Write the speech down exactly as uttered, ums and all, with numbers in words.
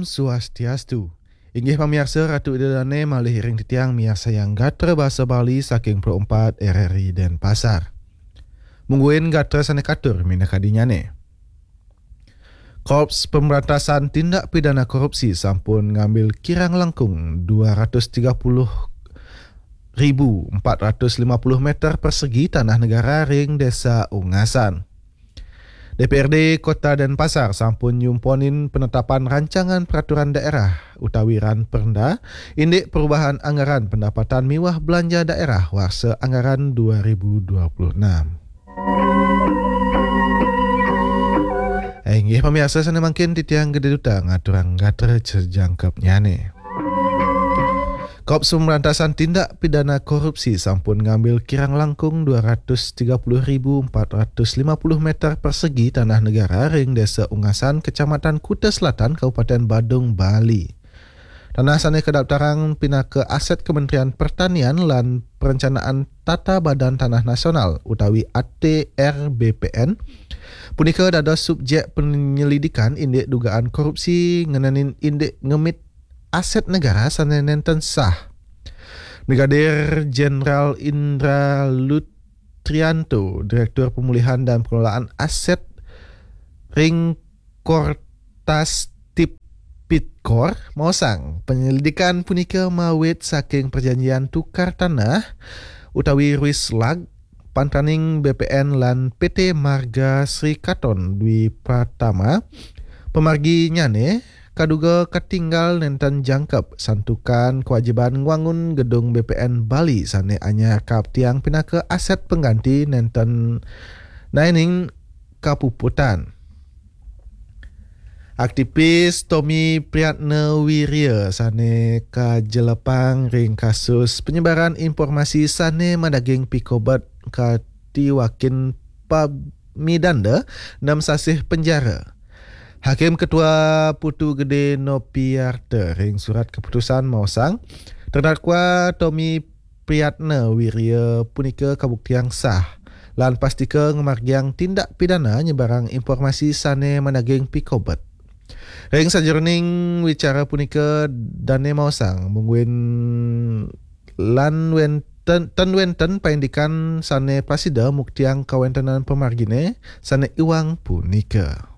Swastiastu. Inggih pamirsa, Ratu Idodane malih iring titiang miarsa yang gatra bahasa Bali saking Pro empat R R I Denpasar. Mungguin gatra sane katur minakadinyane. Korps Pemberantasan Tindak Pidana Korupsi sampun ngambil kirang langkung dua ratus tiga puluh ribu empat ratus lima puluh meter persegi tanah negara ring Desa Ungasan. D P R D Kota Denpasar sampun nyumponin penetapan rancangan peraturan daerah utawi Ran Perda indik perubahan anggaran pendapatan miwah belanja daerah warsa anggaran dua ribu dua puluh enam. Eh, nggih pemirsa sana mangkin titiang gede duta ngaturang gatra cerjangkep nyane. Korps Pemberantasan Tindak Pidana Korupsi sampun ngambil kirang langkung dua ratus tiga puluh ribu empat ratus lima puluh meter persegi tanah negara ring Desa Ungasan, Kecamatan Kuta Selatan, Kabupaten Badung, Bali. Tanah sane kedaftaran pinaka aset Kementerian Pertanian lan Perencanaan Tata Badan Tanah Nasional utawi A T R B P N. Punika dados subjek penyelidikan indik dugaan korupsi ngenanin indik ngemit aset negara sane nenten sah. Brigadir Jenderal Indra Lutrianto, Direktur Pemulihan dan Pengelolaan Aset Ring Kortas Tipikor, mausang penyelidikan punika mawit saking perjanjian tukar tanah utawi Ruislag pantaning B P N lan P T Marga Sri Katon Dwi Pratama. Pemargi nyane kaduga katinggal nenten jangkep santukan kewajiban ngwangun gedung B P N Bali sane anyar kap tiang pinaka aset pengganti nenten naining kapuputan. Aktivis Tommy Priyatna Wirya sane kajelepang ring kasus penyebaran informasi sane madaging pikobat katiwakin pamidanda enam sasih penjara. Hakim Ketua Putu Gede Nopiarte ring surat keputusan mausang terdakwa Tommy Priyatna Wirya punika kabuktian sah lan pastika ngemargiang tindak pidana nyebarang informasi sane managing pikobat. Ring sajroning wicara punika dane mausang mungguin lan wenten ten wenten paindikan sane pasida muktiang kawentenan pemargine sane iwang punika.